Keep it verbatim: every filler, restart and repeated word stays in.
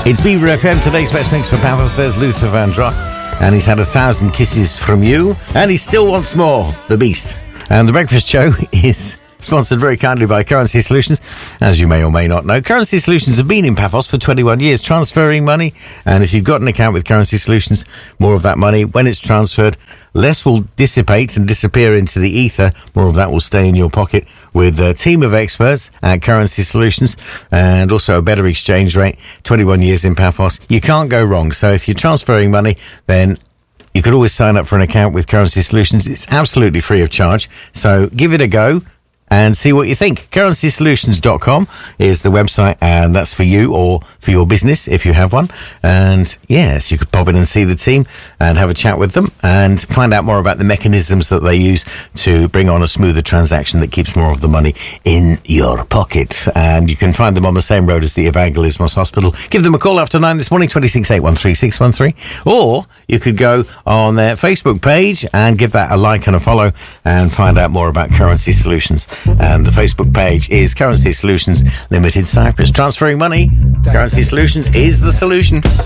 It's Viva F M, today's best mix for Paphos. There's Luther Vandross, and he's had a thousand kisses from you, and he still wants more, the beast. And the Breakfast Show is sponsored very kindly by Currency Solutions. As you may or may not know, Currency Solutions have been in Paphos for twenty-one years, transferring money. And if you've got an account with Currency Solutions, more of that money, when it's transferred, less will dissipate and disappear into the ether. More of that will stay in your pocket with a team of experts at Currency Solutions, and also a better exchange rate. twenty-one years in Paphos. You can't go wrong. So if you're transferring money, then you could always sign up for an account with Currency Solutions. It's absolutely free of charge. So give it a go and see what you think. currency solutions dot com is the website, and that's for you or for your business if you have one. And yes, you could pop in and see the team and have a chat with them and find out more about the mechanisms that they use to bring on a smoother transaction that keeps more of the money in your pocket. And you can find them on the same road as the Evangelismos Hospital. Give them a call after nine this morning, twenty-six eight one three six one three. Or you could go on their Facebook page and give that a like and a follow and find out more about Currency Solutions. And the Facebook page is Currency Solutions Limited Cyprus. Transferring money, Currency Solutions is the solution.